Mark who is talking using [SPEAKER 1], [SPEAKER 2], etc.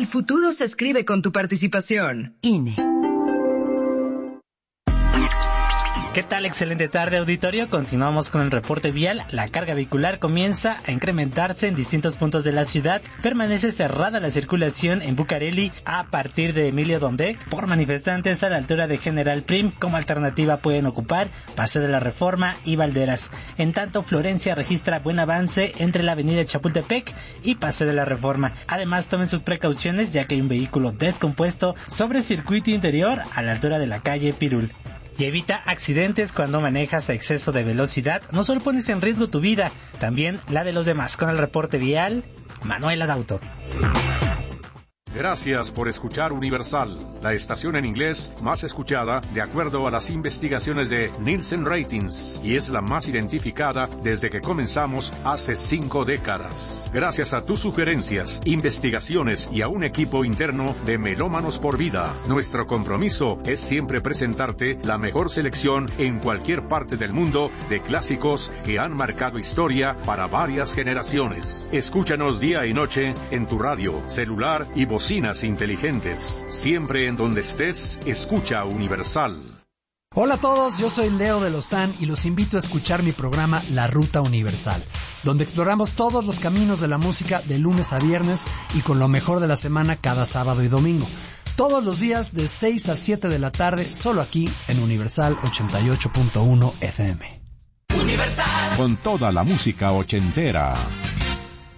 [SPEAKER 1] El futuro se escribe con tu participación. INE.
[SPEAKER 2] ¿Qué tal? Excelente tarde, auditorio. Continuamos con el reporte vial. La carga vehicular comienza a incrementarse en distintos puntos de la ciudad. Permanece cerrada la circulación en Bucareli a partir de Emilio Donde por manifestantes a la altura de General Prim. Como alternativa pueden ocupar Paseo de la Reforma y Valderas. En tanto, Florencia registra buen avance entre la avenida Chapultepec y Paseo de la Reforma. Además, tomen sus precauciones ya que hay un vehículo descompuesto sobre circuito interior a la altura de la calle Pirul. Y evita accidentes cuando manejas a exceso de velocidad. No solo pones en riesgo tu vida, también la de los demás. Con el reporte vial, Manuel Adauto.
[SPEAKER 3] Gracias por escuchar Universal, la estación en inglés más escuchada de acuerdo a las investigaciones de Nielsen Ratings, y es la más identificada desde que comenzamos hace 5 décadas. Gracias a tus sugerencias, investigaciones y a un equipo interno de Melómanos por Vida, nuestro compromiso es siempre presentarte la mejor selección en cualquier parte del mundo de clásicos que han marcado historia para varias generaciones. Escúchanos día y noche en tu radio, celular y bocinas inteligentes. Siempre en donde estés, escucha Universal.
[SPEAKER 4] Hola a todos, yo soy Leo de Lozán y los invito a escuchar mi programa La Ruta Universal, donde exploramos todos los caminos de la música de lunes a viernes y con lo mejor de la semana cada sábado y domingo. Todos los días de 6 a 7 de la tarde, solo aquí en Universal 88.1 FM.
[SPEAKER 5] Universal. Con toda la música ochentera.